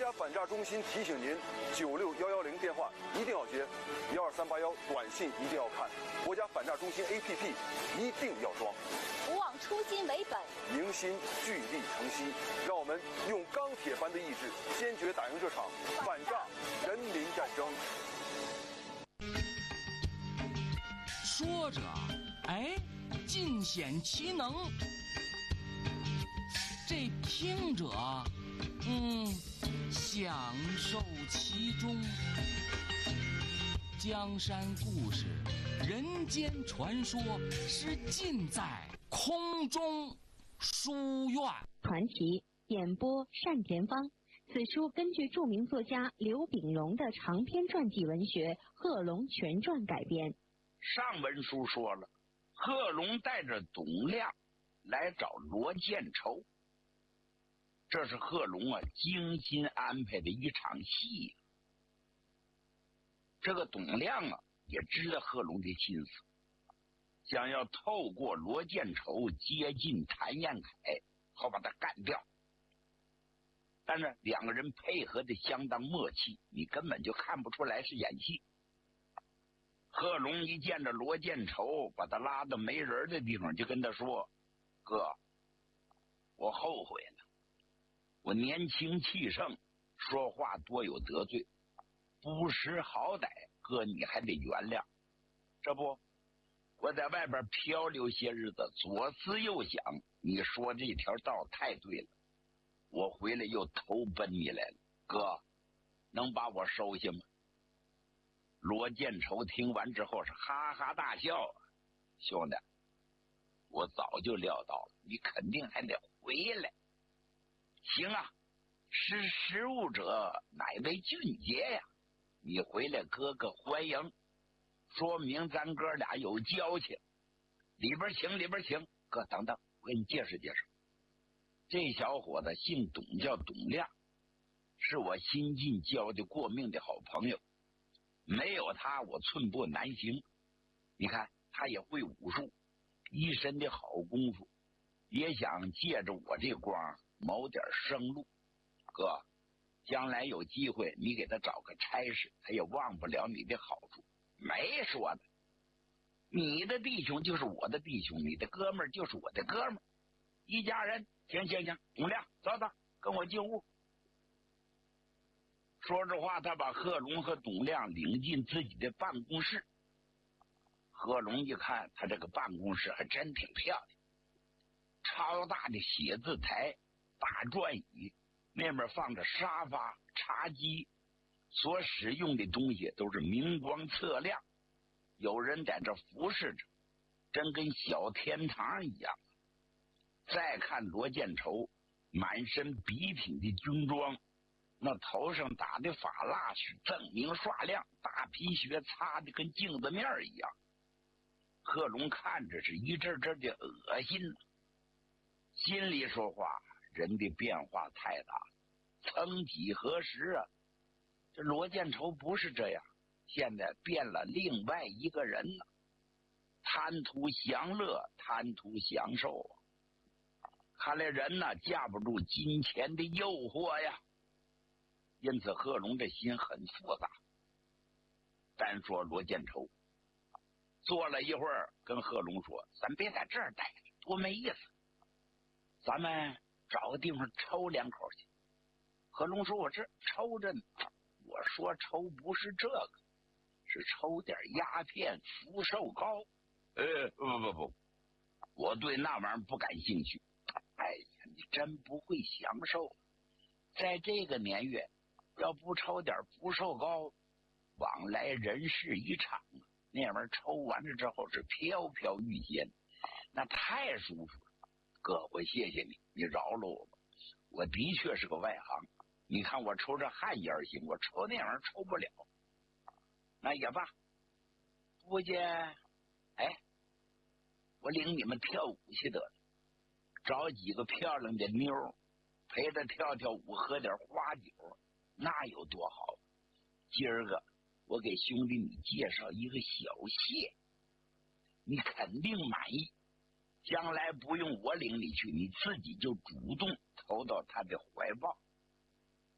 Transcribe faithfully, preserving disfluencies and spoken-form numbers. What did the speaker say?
家反诈中心提醒您：九六幺幺零电话一定要接，幺二三八幺短信一定要看，国家反诈中心 A P P 一定要装。 不忘初心为本， 凝心聚力成溪，让我们用钢铁般的意志，坚决打赢这场反诈人民战争。 说着，哎，尽显其能；这听着，嗯，享受其中。江山故事，人间传说，是尽在空中书院。 传奇演播单田芳。此书根据著名作家刘秉荣的长篇传记文学《贺龙全传》改编。 上文书说了，贺龙带着董亮来找罗建筹，这是贺龙啊精心安排的一场戏。这个董亮啊也知道贺龙的心思，想要透过罗建筹接近谭彦凯，好把他干掉。但是两个人配合的相当默契，你根本就看不出来是演戏。贺龙一见着罗建筹，把他拉到没人的地方，就跟他说：哥，我后悔了，我年轻气盛，说话多有得罪，不识好歹，哥你还得原谅。这不，我在外边漂流些日子，左思右想，你说这条道太对了，我回来又投奔你来了，哥能把我收下吗？罗建筹听完之后是哈哈大笑，兄弟，我早就料到了，你肯定还得回来。行啊，识时务者乃为俊杰呀，你回来哥哥欢迎，说明咱哥俩有交情。里边请里边请，哥等等，我给你介绍介绍，这小伙子姓董，叫董亮，是我新晋交的过命的好朋友，没有他我寸步难行。你看他也会武术，一身的好功夫，也想借着我这光谋点生路。哥，将来有机会你给他找个差事，他也忘不了你的好处。没说的，你的弟兄就是我的弟兄，你的哥们儿就是我的哥们儿，一家人。行行行，董亮，走走，跟我进屋。说着话，他把贺龙和董亮领进自己的办公室。贺龙一看，他这个办公室还真挺漂亮，超大的写字台、大转椅，那边放着沙发、茶几，所使用的东西都是明光侧亮，有人在这服侍着，真跟小天堂一样。再看罗建筹，满身笔挺的军装，那头上打的发蜡是锃明刷亮，大皮靴擦的跟镜子面一样。贺龙看着是一阵阵的恶心，心里说话，人的变化太大了，曾几何时啊，这罗建筹不是这样，现在变了另外一个人了，贪图享乐，贪图享受啊。看来人呢架不住金钱的诱惑呀，因此贺龙这心很复杂。单说罗建筹，坐了一会儿，跟贺龙说：咱别在这儿待着，多没意思，咱们找个地方抽两口去。贺龙说：我这抽着呢。我说抽不是这个，是抽点鸦片、福寿膏。呃，不不不，我对那玩意儿不感兴趣。哎呀，你真不会享受，在这个年月，要不抽点福寿膏，往来人世一场，那玩意儿抽完了之后是飘飘欲仙，那太舒服了。哥，我谢谢你，你饶了我吧，我的确是个外行。你看我抽这旱烟行，我抽那玩意儿抽不了。那也罢，不见，哎，我领你们跳舞去得了。找几个漂亮的妞陪他跳跳舞，喝点花酒，那有多好。今儿个我给兄弟你介绍一个小谢，你肯定满意，将来不用我领你去，你自己就主动投到他的怀抱。